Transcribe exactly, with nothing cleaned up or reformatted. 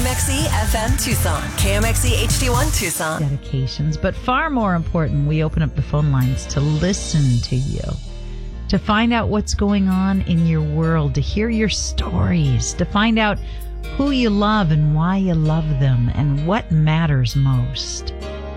M X E F M Tucson, K M X E H D one Tucson. Dedications, but far more important, we open up the phone lines to listen to you, to find out what's going on in your world, to hear your stories, to find out who you love and why you love them and what matters most.